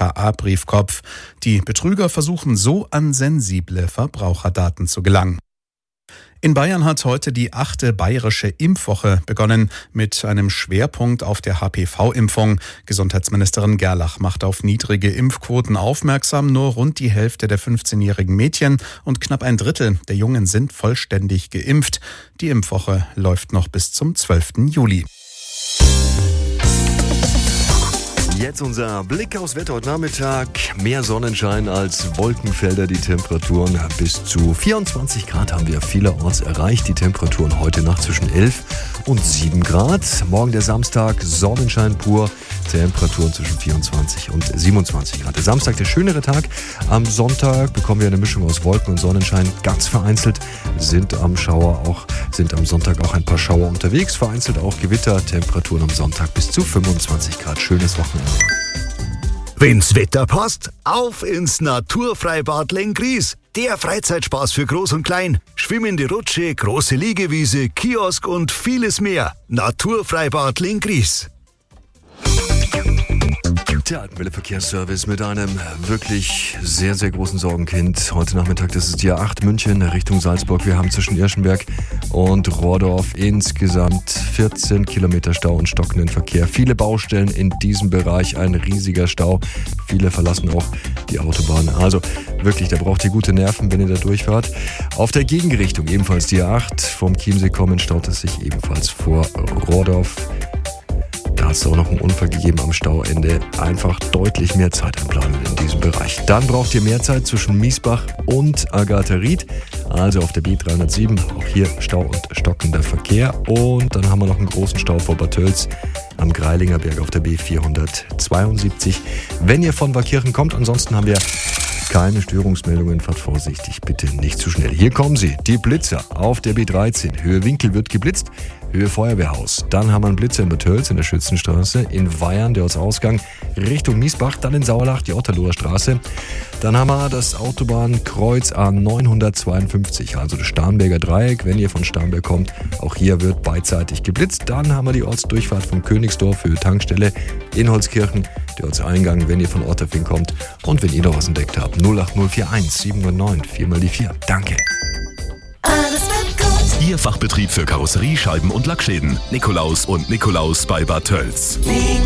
aka-Briefkopf. Die Betrüger versuchen so an sensible Verbraucherdaten zu gelangen. In Bayern hat heute die 8. bayerische Impfwoche begonnen mit einem Schwerpunkt auf der HPV-Impfung. Gesundheitsministerin Gerlach macht auf niedrige Impfquoten aufmerksam. Nur rund die Hälfte der 15-jährigen Mädchen und knapp ein Drittel der Jungen sind vollständig geimpft. Die Impfwoche läuft noch bis zum 12. Juli. Jetzt unser Blick aufs Wetter heute Nachmittag. Mehr Sonnenschein als Wolkenfelder. Die Temperaturen bis zu 24 Grad haben wir vielerorts erreicht. Die Temperaturen heute Nacht zwischen 11 und 7 Grad. Morgen der Samstag, Sonnenschein pur. Temperaturen zwischen 24 und 27 Grad. Der Samstag der schönere Tag. Am Sonntag bekommen wir eine Mischung aus Wolken und Sonnenschein. Ganz vereinzelt sind am Sonntag auch ein paar Schauer unterwegs. Vereinzelt auch Gewitter. Temperaturen am Sonntag bis zu 25 Grad. Schönes Wochenende. Wenn's Wetter passt, auf ins Naturfreibad Lenggries. Der Freizeitspaß für Groß und Klein. Schwimmende Rutsche, große Liegewiese, Kiosk und vieles mehr. Naturfreibad Lenggries. Der Altenwelle Verkehrsservice mit einem wirklich sehr, sehr großen Sorgenkind. Heute Nachmittag, das ist die A8 München Richtung Salzburg. Wir haben zwischen Irschenberg und Rohrdorf insgesamt 14 Kilometer Stau und stockenden Verkehr. Viele Baustellen in diesem Bereich, ein riesiger Stau. Viele verlassen auch die Autobahn. Also wirklich, da braucht ihr gute Nerven, wenn ihr da durchfahrt. Auf der Gegenrichtung ebenfalls die A8 vom Chiemsee kommen, staut es sich ebenfalls vor Rohrdorf. Da hat es auch noch einen Unfall gegeben am Stauende. Einfach deutlich mehr Zeit einplanen in diesem Bereich. Dann braucht ihr mehr Zeit zwischen Miesbach und Agatha-Ried. Also auf der B307, auch hier Stau und stockender Verkehr. Und dann haben wir noch einen großen Stau vor Bad Tölz am Greilinger Berg auf der B472. Wenn ihr von Waakirchen kommt, ansonsten haben wir keine Störungsmeldungen, fahrt vorsichtig, bitte nicht zu schnell. Hier kommen sie, die Blitzer auf der B13. Höhe Winkel wird geblitzt, Höhe Feuerwehrhaus. Dann haben wir einen Blitzer in Bad Tölz in der Schützenstraße, in Weyern der Ortsausgang Richtung Miesbach, dann in Sauerlach die Otterloher Straße. Dann haben wir das Autobahnkreuz A952, also das Starnberger Dreieck, wenn ihr von Starnberg kommt. Auch hier wird beidseitig geblitzt. Dann haben wir die Ortsdurchfahrt von Königsdorf, Höhe Tankstelle in Holzkirchen, der Ortseingang, wenn ihr von Otterfing kommt. Und wenn ihr noch was entdeckt habt, 08041 709 4 mal die 4. Danke. Alles wird gut. Ihr Fachbetrieb für Karosserie, Scheiben und Lackschäden. Nikolaus und Nikolaus bei Bad Tölz.